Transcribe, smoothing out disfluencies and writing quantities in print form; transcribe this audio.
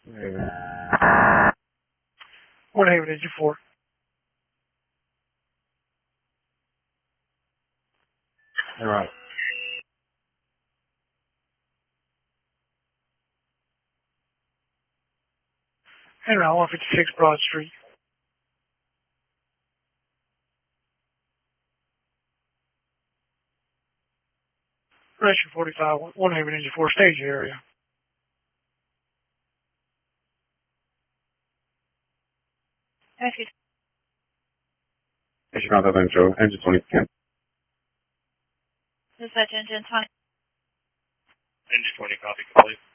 Woodhaven, Engine 4. All right. And around 156 Broad Street. Rescue 45, Woodhaven, Engine 4, stage area. Rescue. Chicago Central, Engine 20. Dispatch Engine 20. Engine 20, copy, complete.